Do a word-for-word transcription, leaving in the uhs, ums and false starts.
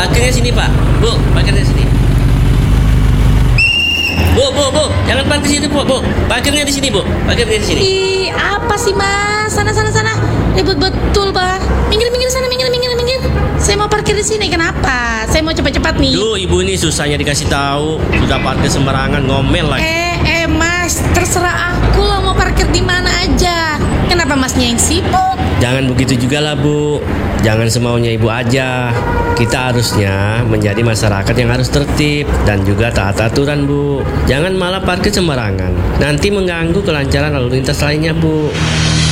parkirnya sini Pak. Bu, parkirnya sini. Bu, bu, bu, jangan parkir situ bu, bu. Parkirnya di sini bu, parkirnya di sini. Ih, apa sih mas? Sana, sana, sana. Ribut betul, Pak. Minggir, minggir sana, minggir, minggir, minggir. Saya mau parkir di sini. Kenapa? Saya mau cepat-cepat nih. Duh, ibu ini susahnya dikasih tahu. Sudah parkir sembarangan, ngomel lagi. Eh, eh, mas, terserah aku lah mau parkir di mana aja. Kenapa masnya yang sibuk? Jangan begitu juga lah bu. Jangan semaunya ibu aja. Kita harusnya menjadi masyarakat yang harus tertib dan juga taat aturan bu. Jangan malah parkir sembarangan. Nanti mengganggu kelancaran lalu lintas lainnya bu.